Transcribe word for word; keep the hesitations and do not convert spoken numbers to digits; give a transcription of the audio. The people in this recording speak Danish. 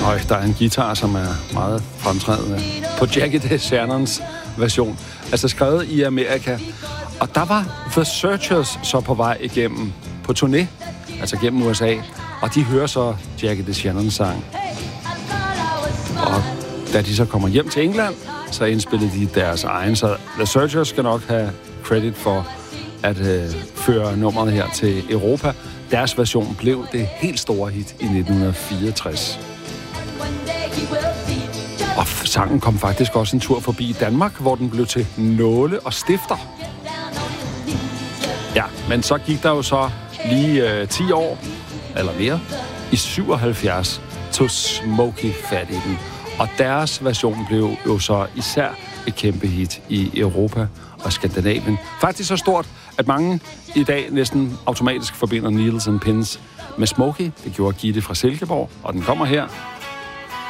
Og der er en guitar, som er meget fremtrædende på Jackie DeShannons version. Altså skrevet i Amerika. Og der var The Searchers så på vej igennem på turné, altså gennem U S A. Og de hører så Jackie DeShannons sang. Og da de så kommer hjem til England, så indspillede de deres egen. Så The Searchers skal nok have credit for at øh, føre nummeret her til Europa. Deres version blev det helt store hit i nitten fireogtres. Og sangen kom faktisk også en tur forbi Danmark, hvor den blev til Nåle og Stifter. Ja, men så gik der jo så lige øh, ti år, eller mere, i syvoghalvfjerds tog Smokey fat i den. Og deres version blev jo så især et kæmpe hit i Europa og Skandinavien. Faktisk så stort, at mange i dag næsten automatisk forbinder Needles and Pins med Smokey. Det gjorde Gitte fra Silkeborg, og den kommer her.